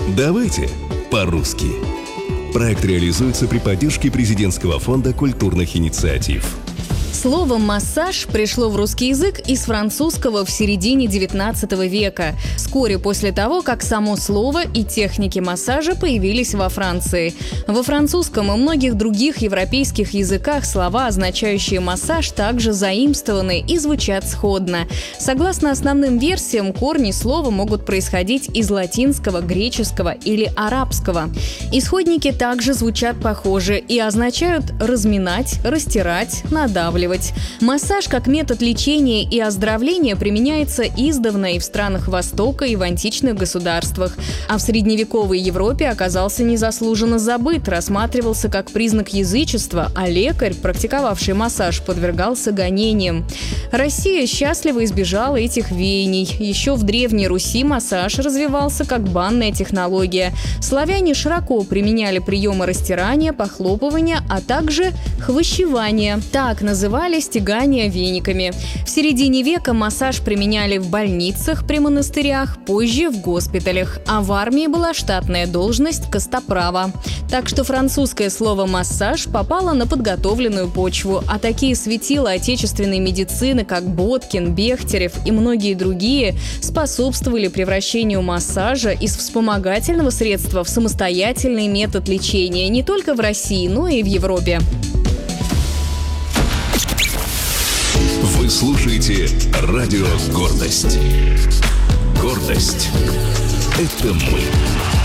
Давайте по-русски. Проект реализуется при поддержке Президентского фонда культурных инициатив. Слово «массаж» пришло в русский язык из французского в середине XIX века, вскоре после того, как само слово и техники массажа появились во Франции. Во французском и многих других европейских языках слова, означающие «массаж», также заимствованы и звучат сходно. Согласно основным версиям, корни слова могут происходить из латинского, греческого или арабского. Исходники также звучат похоже и означают «разминать», «растирать», «надавливать». Массаж как метод лечения и оздоровления применяется издавна и в странах Востока, и в античных государствах. А в средневековой Европе оказался незаслуженно забыт, рассматривался как признак язычества, а лекарь, практиковавший массаж, подвергался гонениям. Россия счастливо избежала этих веяний. Еще в Древней Руси массаж развивался как банная технология. Славяне широко применяли приемы растирания, похлопывания, а также хвощевания. Так называли стягание вениками. В середине века массаж применяли в больницах, при монастырях, позже в госпиталях, а в армии была штатная должность костоправа. Так что французское слово «массаж» попало на подготовленную почву, а такие светила отечественной медицины, как Боткин, Бехтерев и многие другие, способствовали превращению массажа из вспомогательного средства в самостоятельный метод лечения не только в России, но и в Европе. Вы слушаете радио «Гордость». Гордость – это мы.